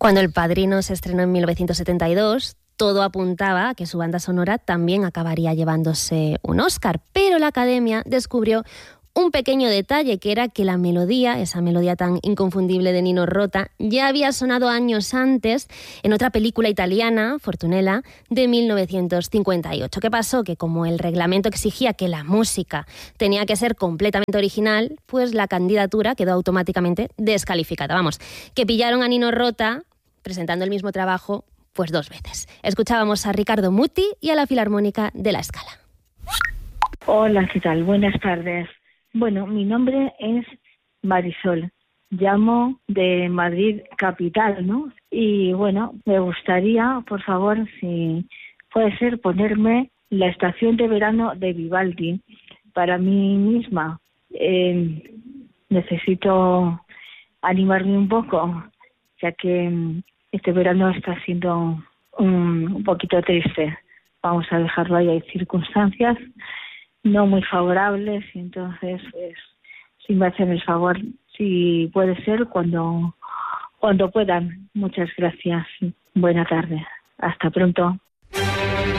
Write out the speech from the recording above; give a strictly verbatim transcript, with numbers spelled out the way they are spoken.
Cuando El Padrino se estrenó en mil novecientos setenta y dos, todo apuntaba a que su banda sonora también acabaría llevándose un Oscar, pero la Academia descubrió un pequeño detalle, que era que la melodía, esa melodía tan inconfundible de Nino Rota, ya había sonado años antes en otra película italiana, Fortunella, de mil novecientos cincuenta y ocho. ¿Qué pasó? Que como el reglamento exigía que la música tenía que ser completamente original, pues la candidatura quedó automáticamente descalificada. Vamos, que pillaron a Nino Rota presentando el mismo trabajo pues dos veces. Escuchábamos a Riccardo Muti y a la Filarmónica de La Scala. Hola, ¿qué tal? Buenas tardes. Bueno, mi nombre es Marisol. Llamo de Madrid capital, ¿no? Y bueno, me gustaría, por favor, si puede ser, ponerme la estación de verano de Vivaldi para mí misma. Eh, necesito animarme un poco, ya que este verano está siendo un, un poquito triste. Vamos a dejarlo ahí. Hay circunstancias no muy favorables, y entonces, pues, si me hacen el favor, si puede ser, cuando, cuando puedan. Muchas gracias. Buena tarde. Hasta pronto.